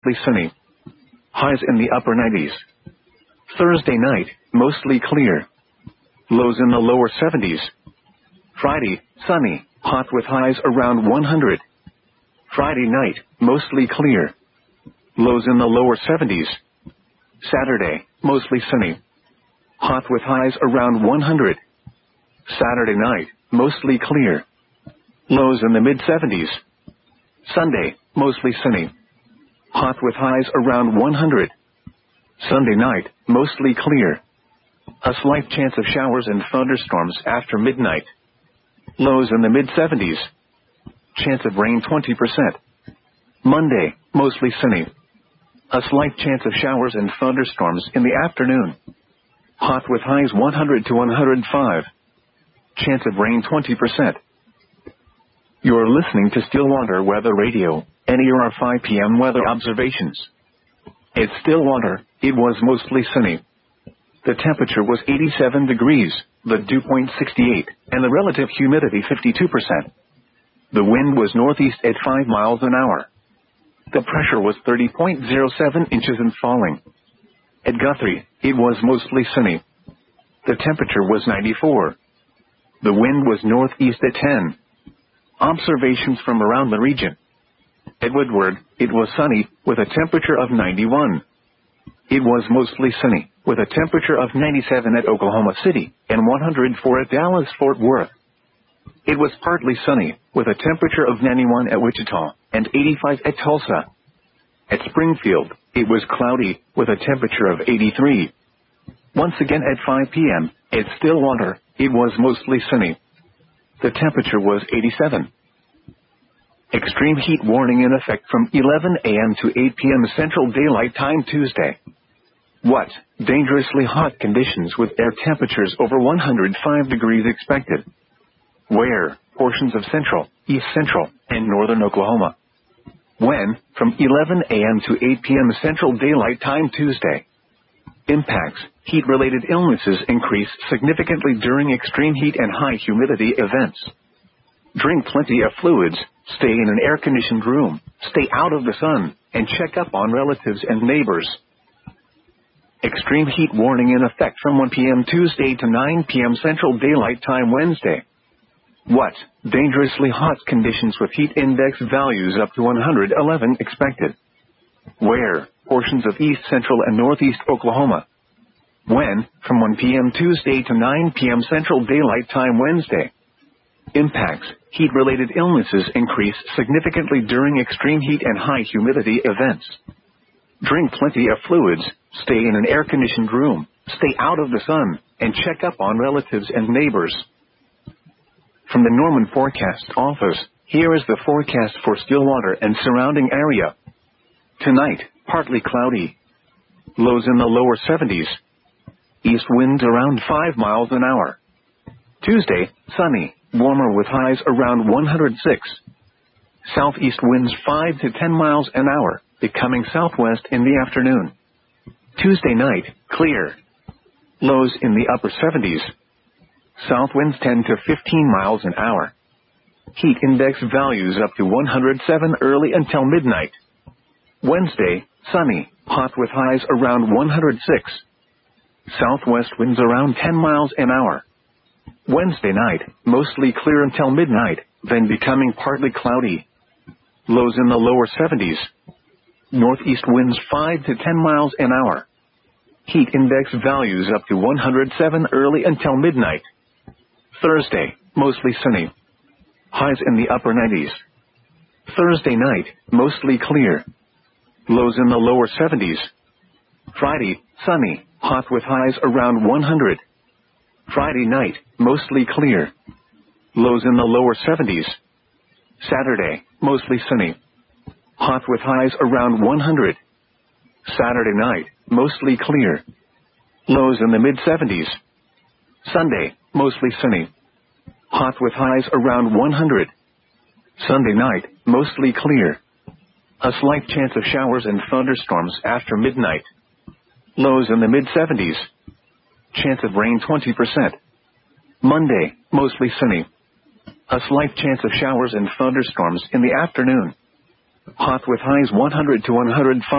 mostly sunny. Highs in the upper 90s. Thursday night, mostly clear. Lows in the lower 70s. Friday, sunny, hot with highs around 100. Friday night, mostly clear. Lows in the lower 70s. Saturday, mostly sunny. Hot with highs around 100. Saturday night, mostly clear. Lows in the mid-70s. Sunday, mostly sunny. Hot with highs around 100. Sunday night, mostly clear. A slight chance of showers and thunderstorms after midnight. Lows in the mid-70s. Chance of rain 20%. Monday, mostly sunny. A slight chance of showers and thunderstorms in the afternoon. Hot with highs 100 to 105. Chance of rain 20%. You're listening to Stillwater Weather Radio, NER 5 p.m. weather observations. At Stillwater, it was mostly sunny. The temperature was 87 degrees, the dew point 68, and the relative humidity 52%. The wind was northeast at 5 miles an hour. The pressure was 30.07 inches and falling. At Guthrie, it was mostly sunny. The temperature was 94. The wind was northeast at 10. Observations from around the region. At Woodward, it was sunny, with a temperature of 91. It was mostly sunny, with a temperature of 97 at Oklahoma City, and 104 at Dallas-Fort Worth. It was partly sunny, with a temperature of 91 at Wichita, and 85 at Tulsa. At Springfield, it was cloudy, with a temperature of 83. Once again at 5 p.m., at Stillwater, it was mostly sunny. The temperature was 87. Extreme heat warning in effect from 11 a.m. to 8 p.m. Central Daylight Time Tuesday. What? Dangerously hot conditions with air temperatures over 105 degrees expected. Where? Portions of central, east central, and northern Oklahoma. When? From 11 a.m. to 8 p.m. Central Daylight Time Tuesday. Impacts. Heat-related illnesses increase significantly during extreme heat and high humidity events. Drink plenty of fluids, stay in an air-conditioned room, stay out of the sun, and check up on relatives and neighbors. Extreme heat warning in effect from 1 p.m. Tuesday to 9 p.m. Central Daylight Time Wednesday. What? Dangerously hot conditions with heat index values up to 111 expected. Where? Portions of east central and northeast Oklahoma. When? From 1 p.m. Tuesday to 9 p.m. Central Daylight Time Wednesday. Impacts. Heat-related illnesses increase significantly during extreme heat and high humidity events. Drink plenty of fluids, stay in an air-conditioned room, stay out of the sun, and check up on relatives and neighbors. From the Norman Forecast Office, here is the forecast for Stillwater and surrounding area. Tonight, partly cloudy. Lows in the lower 70s. East winds around 5 miles an hour. Tuesday, sunny, warmer with highs around 106. Southeast winds 5 to 10 miles an hour, becoming southwest in the afternoon. Tuesday night, clear. Lows in the upper 70s. South winds 10 to 15 miles an hour. Heat index values up to 107 early until midnight. Wednesday, sunny, hot with highs around 106. Southwest winds around 10 miles an hour. Wednesday night, mostly clear until midnight, then becoming partly cloudy. Lows in the lower 70s. Northeast winds 5 to 10 miles an hour. Heat index values up to 107 early until midnight. Thursday, mostly sunny. Highs in the upper 90s. Thursday night, mostly clear. Lows in the lower 70s. Friday, sunny, hot with highs around 100. Friday night, mostly clear. Lows in the lower 70s. Saturday, mostly sunny. Hot with highs around 100. Saturday night, mostly clear. Lows in the mid-70s. Sunday, mostly sunny. Hot with highs around 100. Sunday night, mostly clear. A slight chance of showers and thunderstorms after midnight. Lows in the mid-70s. Chance of rain 20%. Monday, mostly sunny. A slight chance of showers and thunderstorms in the afternoon. Hot with highs 100 to 105.